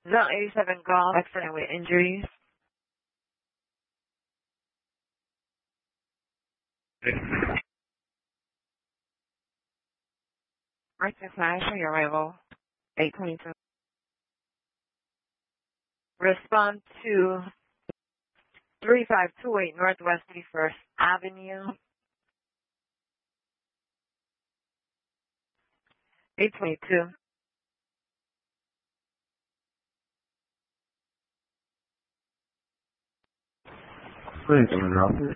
Zone 87 Golf, accident with injuries. Merchant Flash for your arrival, 822. Respond to 3528 Northwest 31st Avenue, 822. Please, I'm in office.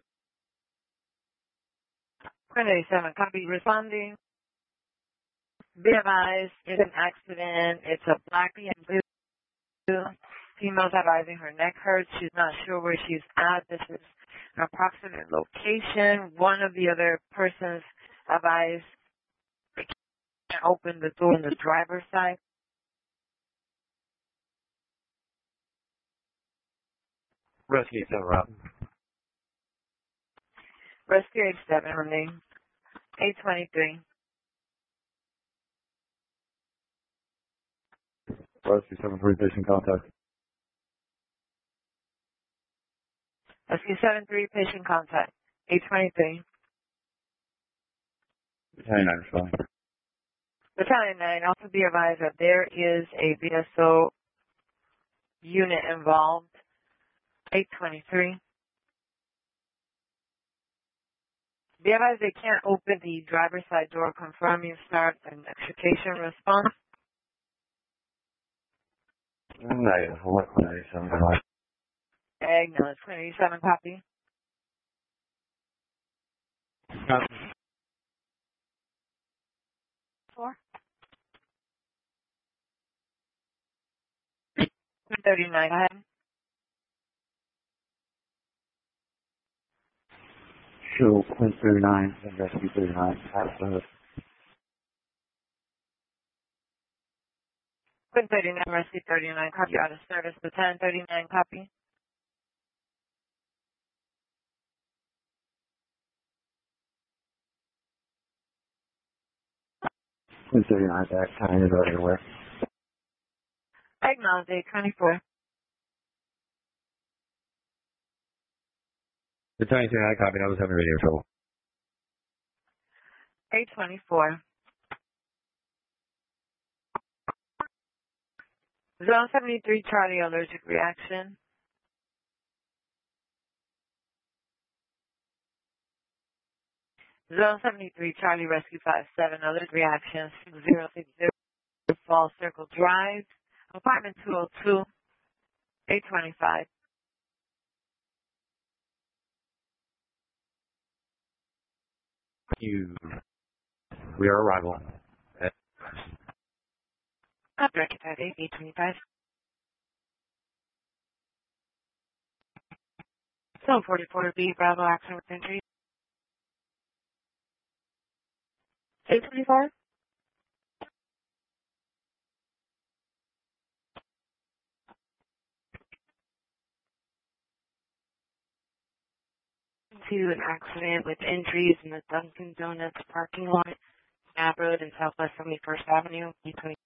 27, copy responding. Be advised, it's an accident. It's a black and blue. Female's advising her neck hurts. She's not sure where she's at. This is an approximate location. One of the other persons advised they can't open the door on the driver's side. Rescue 7 Route. Rescue 87, remain 823. Rescue 73, patient contact. Rescue 73, patient contact, 823. Battalion 9 responding. Battalion 9, also be advised that there is a VSO unit involved, 823. Be advised they can't open the driver's side door. Confirm you start an extrication response. Negative. 1187. Acknowledge 27, copy. Copy. 4. 39, go ahead. Show Quint 39 and Rescue 39. Pass the hood. Quint 39, Rescue 39, copy out of service. Battalion 39, copy. Quint 39 back. Time is already aware. Acknowledge 824. Battalion 39, copy. I was having radio trouble. 824. Zone 73, Charlie, allergic reaction. Zone 73, Charlie, Rescue 57, allergic reaction, 6060, Fall Circle Drive, apartment 202, 825. We are arrival. Directed at 825. Zone 44B, Bravo, accident with injury. 824. To an accident with injuries in the Dunkin' Donuts parking lot, Snap Road and Southwest 71st Avenue, 825.